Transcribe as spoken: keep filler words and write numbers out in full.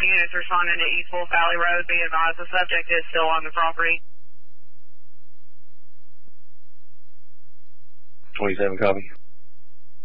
units responding to East Wolf Valley Road. Be advised the subject is still on the property. twenty-seven, copy.